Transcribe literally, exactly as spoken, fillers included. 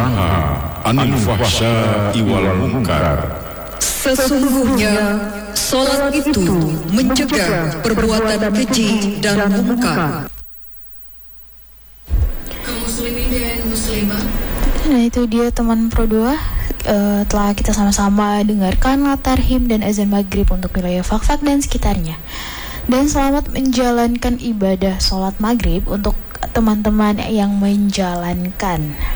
Tanha anil fahsya'i wal munkar. Sesungguhnya salat itu mencegah perbuatan keji dan mungkar. Kaum muslimin dan muslimah. Nah itu dia teman Pro dua. Uh, telah kita sama-sama dengarkan latar him dan azan maghrib untuk wilayah Fakfak dan sekitarnya. Dan selamat menjalankan ibadah sholat maghrib untuk teman-teman yang menjalankan.